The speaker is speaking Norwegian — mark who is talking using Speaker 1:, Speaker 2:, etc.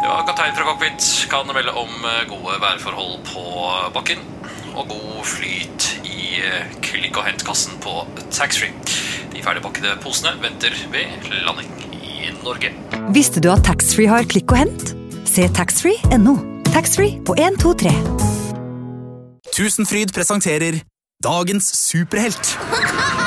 Speaker 1: Ja, kaptein fra cockpit kan melde om gode værforhold på bakken og god flyt i klikk- og hentkassen på taxfree. De ferdigpakkede posene venter ved landing i Norge.
Speaker 2: Visste du at taxfree har klikk og hent? Se taxfree.no. Taxfree på 1, 2, 3.
Speaker 3: Tusenfryd presenterer Dagens superhelt.